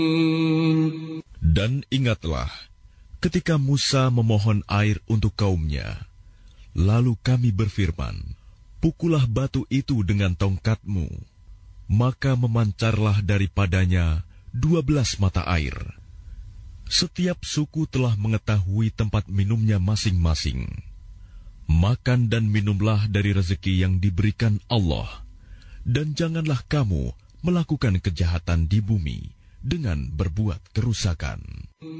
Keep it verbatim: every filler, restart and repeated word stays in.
Dan ingatlah, ketika Musa memohon air untuk kaumnya, lalu kami berfirman, pukullah batu itu dengan tongkatmu, maka memancarlah daripadanya dua belas mata air. Setiap suku telah mengetahui tempat minumnya masing-masing. Makan dan minumlah dari rezeki yang diberikan Allah, dan janganlah kamu melakukan kejahatan di bumi dengan berbuat kerusakan.